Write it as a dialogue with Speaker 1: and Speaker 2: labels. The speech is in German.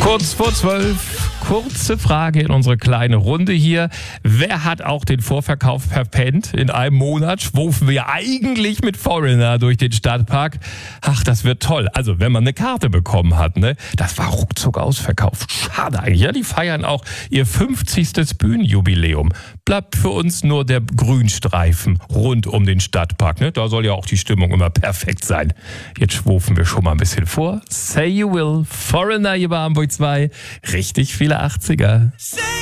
Speaker 1: Kurz vor 12, kurze Frage in unsere kleine Runde hier. Wer hat auch den Vorverkauf verpennt? In einem Monat schwufen wir eigentlich mit Foreigner durch den Stadtpark. Ach, das wird toll. Also, wenn man eine Karte bekommen hat, ne? Das war ruckzuck ausverkauft. Schade eigentlich. Ja, die feiern auch ihr 50. Bühnenjubiläum. Bleibt für uns nur der Grünstreifen rund um den Stadtpark, ne? Da soll ja auch die Stimmung immer perfekt sein. Jetzt schwufen wir schon mal ein bisschen vor. Say you will. Foreigner hier bei Hamburg 2. Richtig viele 80er.